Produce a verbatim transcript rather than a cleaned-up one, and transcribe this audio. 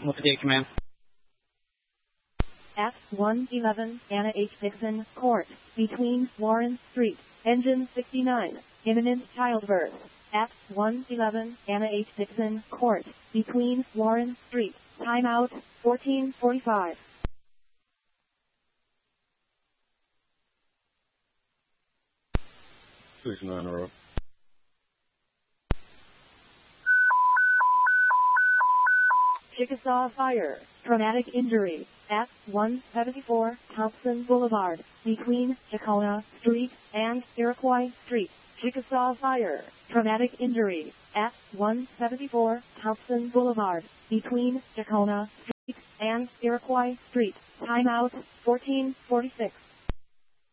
What's the date, command? At one eleven Anna H. Dixon Court, between Warren Street, engine sixty-nine, imminent childbirth. At one eleven Anna H. Dixon Court, between Warren Street, timeout, fourteen forty-five. six nine zero. Chickasaw Fire, traumatic injury, at one seventy-four Thompson Boulevard, between Chicona Street and Iroquois Street. Chickasaw Fire, traumatic injury, at one seventy-four Thompson Boulevard, between Chicona Street and Iroquois Street. Timeout, fourteen forty-six.